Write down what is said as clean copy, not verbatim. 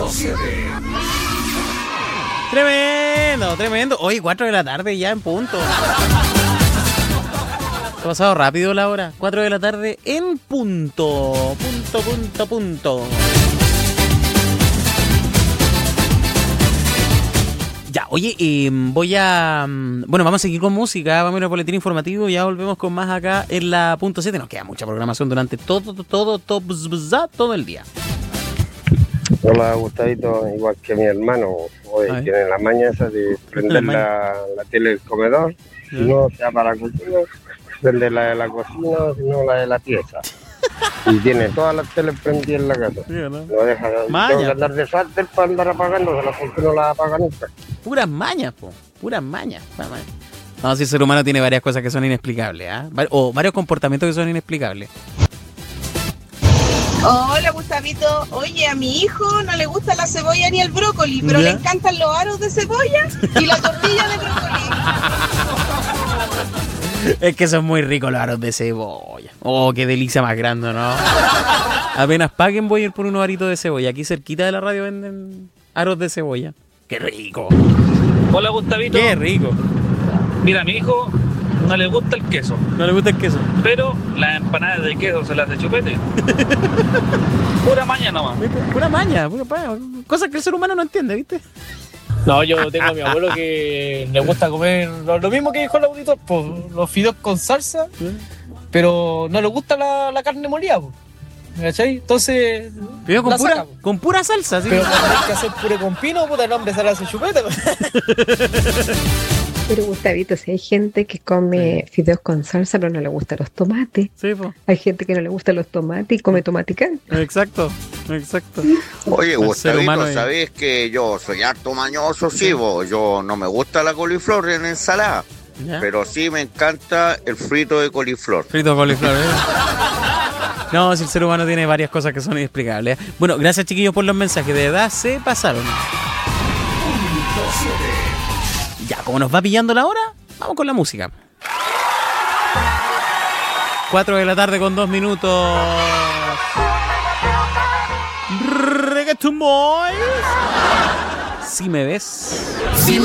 Tremendo. Hoy 4 de la tarde ya en punto. Ha pasado rápido la hora. 4 de la tarde en punto. Punto. Ya, oye, vamos a seguir con música, vamos a ir al boletín informativo, ya volvemos con más acá en la punto 7. Nos queda mucha programación durante todo el día. Hola, Gustavito, igual que mi hermano, hoy tiene la maña esa de prender la tele del comedor, si no sea para la cocina, prender la de la cocina, si no la de la pieza. Y tiene todas las teles prendidas en la casa. Sí, ¿no? No deja, tengo que andar de suerte para andar apagándoselas porque no la apaga nunca. Puras mañas. No, si el ser humano tiene varias cosas que son inexplicables, o varios comportamientos que son inexplicables. Hola, Gustavito. Oye, a mi hijo no le gusta la cebolla ni el brócoli, pero le encantan los aros de cebolla y la tortilla de brócoli. Es que son muy ricos los aros de cebolla. Oh, qué delicia más grande, ¿no? Apenas paguen voy a ir por unos aritos de cebolla. Aquí cerquita de la radio venden aros de cebolla. ¡Qué rico! Hola, Gustavito. ¡Qué rico! Mira, a mi hijo no le gusta el queso. No le gusta el queso. Pero las empanadas de queso se las de chupete. Pura maña nomás. Pura maña. Cosas que el ser humano no entiende, ¿viste? No, yo tengo a mi abuelo que le gusta comer lo mismo que dijo el auditor, pues, los fideos con salsa, pero no le gusta la carne molida, pues. ¿Cachai? Entonces. Pero con pura salsa, sí. Pero cuando hay que hacer puré con pino, puta, el hombre se la hace chupeta. Pero Gustavito, si hay gente que come fideos con salsa pero no le gustan los tomates. Sí, po. Hay gente que no le gustan los tomates y come tomate can. Exacto. Oye, Gustavito, ¿sabés que yo soy harto mañoso? Sí, yo no me gusta la coliflor en ensalada, pero sí me encanta el frito de coliflor. No, si el ser humano tiene varias cosas que son inexplicables. Bueno, gracias, chiquillos, por los mensajes. De verdad se pasaron. Ya, como nos va pillando la hora, vamos con la música. 4 de la tarde con 2 minutos. Reggaeton Boys. Si me ves.